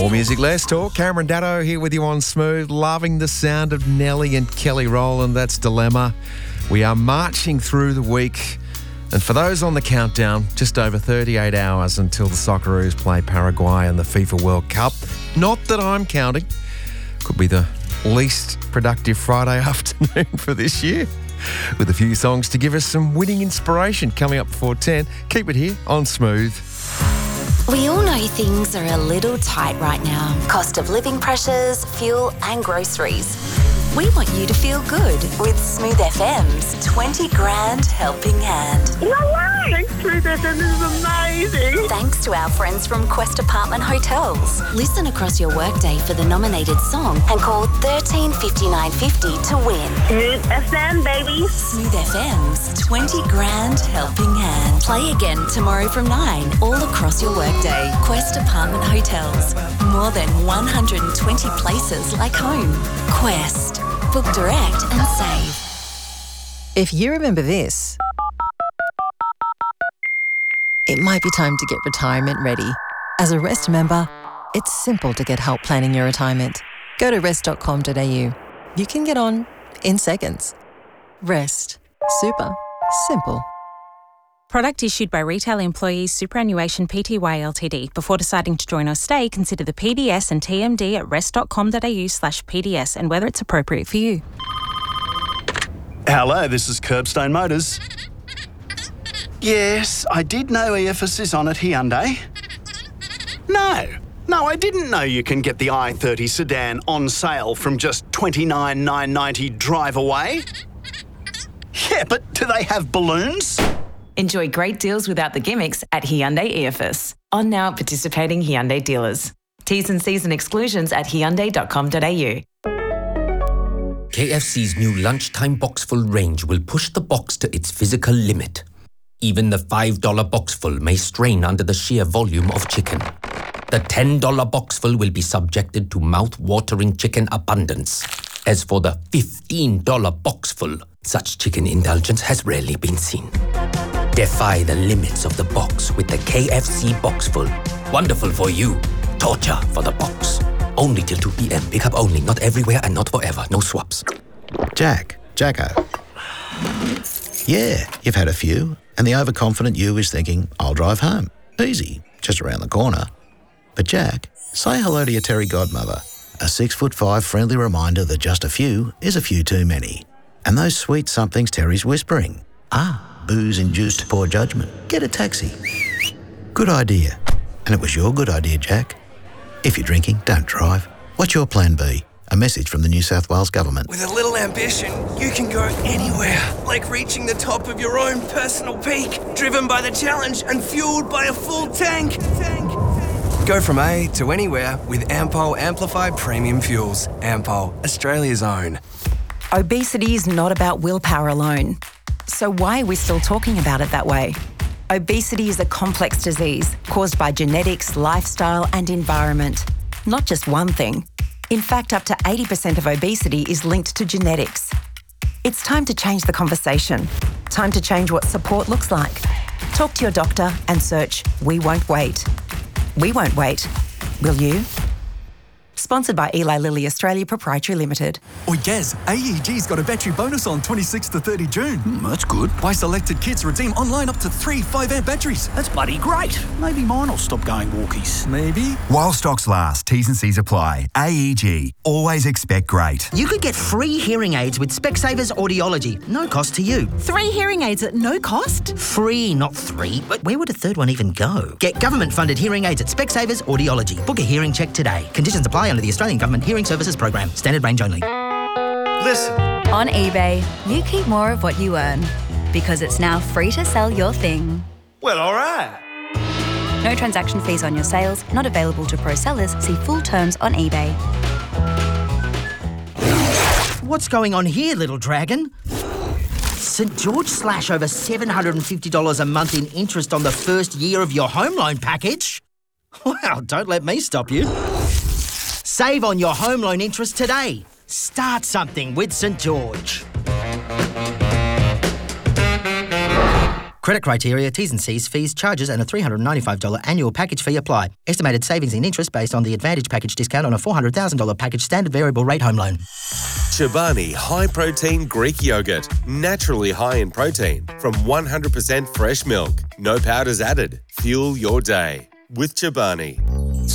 More music, less talk. Cameron Daddo here with you on Smooth. Loving the sound of Nelly and Kelly Rowland. That's Dilemma. We are marching through the week. And for those on the countdown, just over 38 hours until the Socceroos play Paraguay in the FIFA World Cup. Not that I'm counting. Could be the least productive Friday afternoon for this year. With a few songs to give us some winning inspiration coming up before 10. Keep it here on Smooth. We all know things are a little tight right now. Cost of living pressures, fuel and groceries. We want you to feel good with Smooth FM's 20 grand helping hand. No way! Thanks, Smooth FM, this is amazing. Thanks to our friends from Quest Apartment Hotels. Listen across your workday for the nominated song and call 13 59 50 to win. Smooth FM, baby. Smooth FM's 20 grand helping hand. Play again tomorrow from 9 all across your workday. Quest Apartment Hotels. More than 120 places like home. Quest. Book direct and save. If you remember this, it might be time to get retirement ready. As a Rest member, it's simple to get help planning your retirement. Go to rest.com.au. You can get on in seconds. Rest. Super. Simple. Product issued by Retail Employees Superannuation Pty Ltd. Before deciding to join or stay, consider the PDS and TMD at rest.com.au/PDS and whether it's appropriate for you. Hello, this is Curbstone Motors. Yes, I did know EFS is on at Hyundai. No, I didn't know you can get the i30 sedan on sale from just $29,990 drive away. Yeah, but do they have balloons? Enjoy great deals without the gimmicks at Hyundai EFS. On now at participating Hyundai dealers. T's and C's and exclusions at hyundai.com.au. KFC's new lunchtime boxful range will push the box to its physical limit. Even the $5 boxful may strain under the sheer volume of chicken. The $10 boxful will be subjected to mouth-watering chicken abundance. As for the $15 boxful, such chicken indulgence has rarely been seen. Defy the limits of the box with the KFC Boxful. Wonderful for you. Torture for the box. Only till 2 p.m. Pick up only. Not everywhere and not forever. No swaps. Jacko. Yeah, you've had a few, and the overconfident you is thinking, I'll drive home. Easy, just around the corner. But Jack, say hello to your Terry godmother. A 6'5" friendly reminder that just a few is a few too many. And those sweet somethings Terry's whispering. Booze-induced poor judgment. Get a taxi. Good idea. And it was your good idea, Jack. If you're drinking, don't drive. What's your plan B? A message from the New South Wales Government. With a little ambition, you can go anywhere. Like reaching the top of your own personal peak. Driven by the challenge and fueled by a full tank. Go from A to anywhere with Ampol Amplified Premium Fuels. Ampol, Australia's own. Obesity is not about willpower alone. So why are we still talking about it that way? Obesity is a complex disease caused by genetics, lifestyle and environment. Not just one thing. In fact, up to 80% of obesity is linked to genetics. It's time to change the conversation. Time to change what support looks like. Talk to your doctor and search We Won't Wait. We won't wait. Will you? Sponsored by Eli Lilly Australia Proprietary Limited. Oi, Gaz, AEG's got a battery bonus on 26th to 30 June. That's good. Buy selected kits, redeem online up to 3 5-amp batteries. That's bloody great. Maybe mine will stop going walkies. Maybe. While stocks last, T's and C's apply. AEG. Always expect great. You could get free hearing aids with Specsavers Audiology. No cost to you. 3 hearing aids at no cost? Free, not 3. But where would a third one even go? Get government-funded hearing aids at Specsavers Audiology. Book a hearing check today. Conditions apply under the Australian Government Hearing Services Program. Standard range only. Listen. On eBay, you keep more of what you earn because it's now free to sell your thing. Well, all right. No transaction fees on your sales, not available to pro sellers. See full terms on eBay. What's going on here, little dragon? St. George slash over $750 a month in interest on the first year of your home loan package? Well, don't let me stop you. Save on your home loan interest today. Start something with St. George. Credit criteria, T's and C's, fees, charges and a $395 annual package fee apply. Estimated savings in interest based on the Advantage package discount on a $400,000 package standard variable rate home loan. Chobani High Protein Greek Yogurt. Naturally high in protein from 100% fresh milk. No powders added. Fuel your day with Chobani.